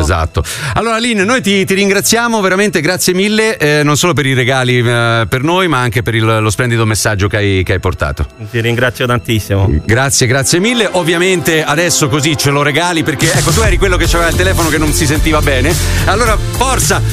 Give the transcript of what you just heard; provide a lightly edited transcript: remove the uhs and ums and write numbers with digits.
Esatto. Allora Lin, noi ti ringraziamo veramente, grazie mille, non solo per i regali per noi, ma anche per lo splendido messaggio che hai portato. Ti ringrazio tantissimo. Grazie mille. Ovviamente adesso così ce lo regali, perché ecco, tu eri quello che aveva il telefono che non si sentiva bene. Allora forza,